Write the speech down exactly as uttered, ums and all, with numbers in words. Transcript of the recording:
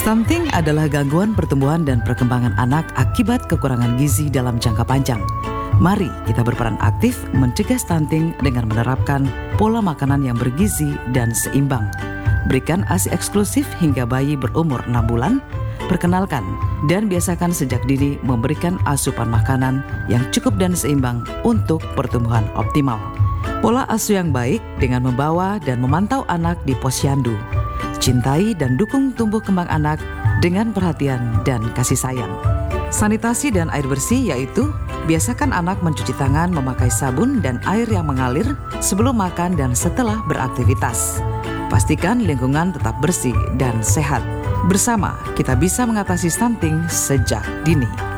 Stunting adalah gangguan pertumbuhan dan perkembangan anak akibat kekurangan gizi dalam jangka panjang. Mari kita berperan aktif mencegah stunting dengan menerapkan pola makanan yang bergizi dan seimbang. Berikan ASI eksklusif hingga bayi berumur enam bulan. Perkenalkan dan biasakan sejak dini memberikan asupan makanan yang cukup dan seimbang untuk pertumbuhan optimal. Pola asuh yang baik dengan membawa dan memantau anak di posyandu. Cintai dan dukung tumbuh kembang anak dengan perhatian dan kasih sayang. Sanitasi dan air bersih yaitu biasakan anak mencuci tangan memakai sabun dan air yang mengalir sebelum makan dan setelah beraktivitas. Pastikan lingkungan tetap bersih dan sehat. Bersama kita bisa mengatasi stunting sejak dini.